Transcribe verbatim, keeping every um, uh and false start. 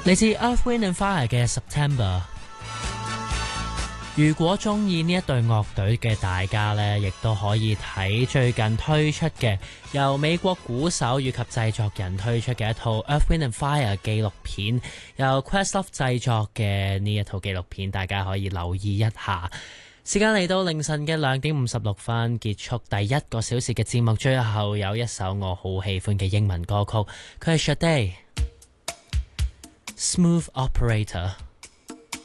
嚟自 Earth, Wind and Fire 嘅 September。如果中意呢一隊樂隊嘅大家呢，亦都可以睇最近推出嘅由美國鼓手以及製作人推出嘅一套 Earth, Wind and Fire 紀錄片，由 Questlove 製作嘅呢一套紀錄片，大家可以留意一下。時間嚟到凌晨嘅兩點五十六分，結束第一個小時嘅節目，最後有一首我好喜歡嘅英文歌曲，佢係 Sade Smooth Operator。